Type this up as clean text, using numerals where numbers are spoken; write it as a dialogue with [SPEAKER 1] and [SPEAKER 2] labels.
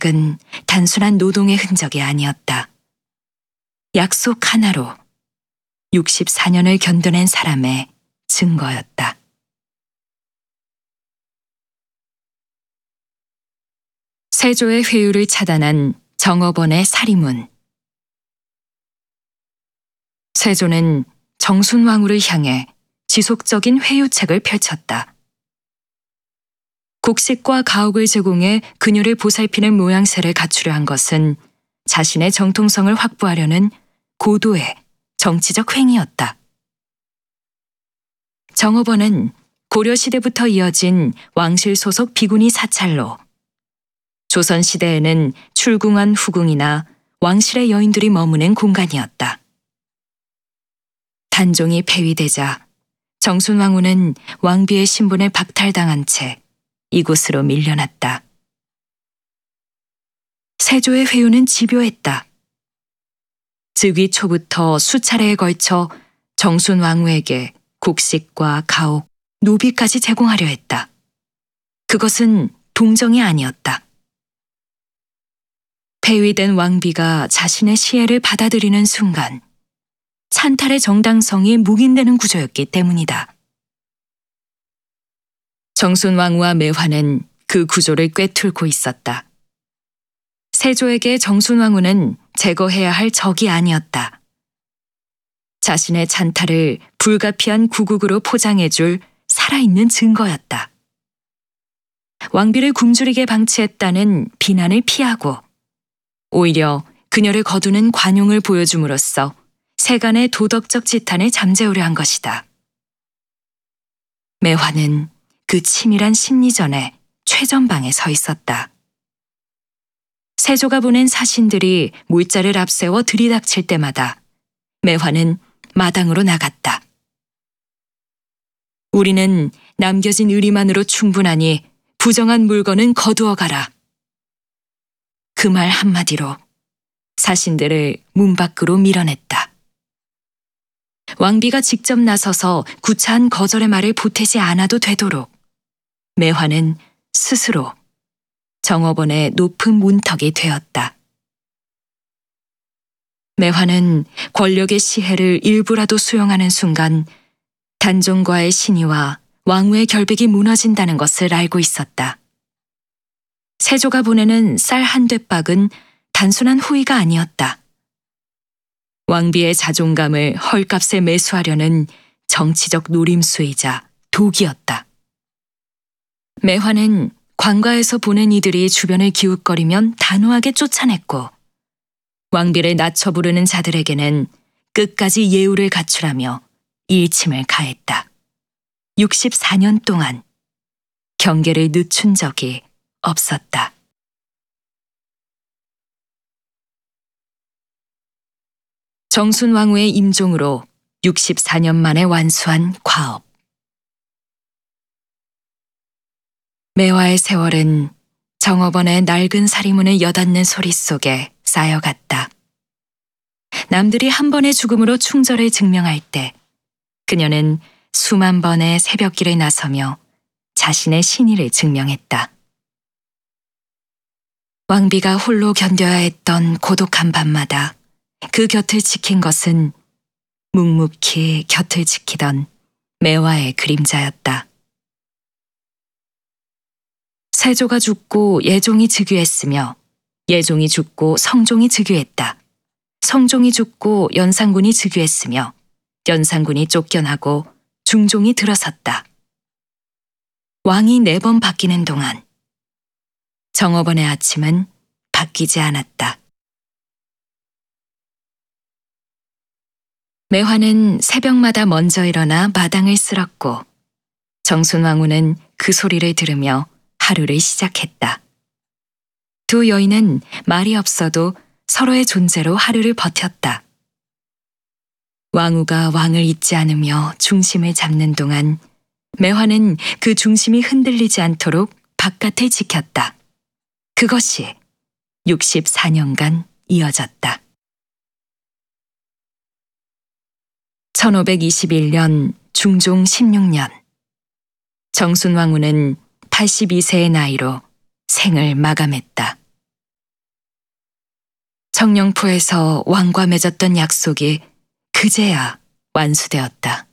[SPEAKER 1] 약속은 단순한 노동의 흔적이 아니었다. 약속 하나로 64년을 견뎌낸 사람의 증거였다. 세조의 회유를 차단한 정업원의 사리문. 세조는 정순왕후를 향해 지속적인 회유책을 펼쳤다. 곡식과 가옥을 제공해 그녀를 보살피는 모양새를 갖추려 한 것은 자신의 정통성을 확보하려는 고도의 정치적 행위였다. 정업원은 고려시대부터 이어진 왕실 소속 비구니 사찰로 조선시대에는 출궁한 후궁이나 왕실의 여인들이 머무는 공간이었다. 단종이 폐위되자 정순왕후는 왕비의 신분을 박탈당한 채 이곳으로 밀려났다. 세조의 회유는 집요했다. 즉위 초부터 수차례에 걸쳐 정순왕후에게 곡식과 가옥, 노비까지 제공하려 했다. 그것은 동정이 아니었다. 폐위된 왕비가 자신의 시혜를 받아들이는 순간 찬탈의 정당성이 묵인되는 구조였기 때문이다. 정순왕후와 매화는 그 구조를 꿰뚫고 있었다. 세조에게 정순왕후는 제거해야 할 적이 아니었다. 자신의 찬탈을 불가피한 구국으로 포장해줄 살아있는 증거였다. 왕비를 굶주리게 방치했다는 비난을 피하고 오히려 그녀를 거두는 관용을 보여줌으로써 세간의 도덕적 지탄을 잠재우려 한 것이다. 매화는 그 치밀한 심리전에 최전방에 서 있었다. 세조가 보낸 사신들이 물자를 앞세워 들이닥칠 때마다 매화는 마당으로 나갔다. 우리는 남겨진 의리만으로 충분하니 부정한 물건은 거두어 가라. 그 말 한마디로 사신들을 문 밖으로 밀어냈다. 왕비가 직접 나서서 구차한 거절의 말을 보태지 않아도 되도록 매화는 스스로 정업원의 높은 문턱이 되었다. 매화는 권력의 시혜를 일부라도 수용하는 순간 단종과의 신의와 왕후의 결백이 무너진다는 것을 알고 있었다. 세조가 보내는 쌀 한 뙑박은 단순한 호의가 아니었다. 왕비의 자존감을 헐값에 매수하려는 정치적 노림수이자 독이었다. 매화는 관가에서 보낸 이들이 주변을 기웃거리면 단호하게 쫓아냈고 왕비를 낮춰 부르는 자들에게는 끝까지 예우를 갖추라며 일침을 가했다. 64년 동안 경계를 늦춘 적이 없었다. 정순왕후의 임종으로 64년 만에 완수한 과업. 매화의 세월은 정업원의 낡은 사리문을 여닫는 소리 속에 쌓여갔다. 남들이 한 번의 죽음으로 충절을 증명할 때 그녀는 수만 번의 새벽길을 나서며 자신의 신의를 증명했다. 왕비가 홀로 견뎌야 했던 고독한 밤마다 그 곁을 지킨 것은 묵묵히 곁을 지키던 매화의 그림자였다. 세조가 죽고 예종이 즉위했으며 예종이 죽고 성종이 즉위했다. 성종이 죽고 연산군이 즉위했으며 연산군이 쫓겨나고 중종이 들어섰다. 왕이 4번 바뀌는 동안 정업원의 아침은 바뀌지 않았다. 매화는 새벽마다 먼저 일어나 마당을 쓸었고 정순왕후는 그 소리를 들으며 하루를 시작했다. 두 여인은 말이 없어도 서로의 존재로 하루를 버텼다. 왕후가 왕을 잊지 않으며 중심을 잡는 동안 매화는 그 중심이 흔들리지 않도록 바깥을 지켰다. 그것이 64년간 이어졌다. 1521년 중종 16년 정순왕후는 82세의 나이로 생을 마감했다. 청령포에서 왕과 맺었던 약속이 그제야 완수되었다.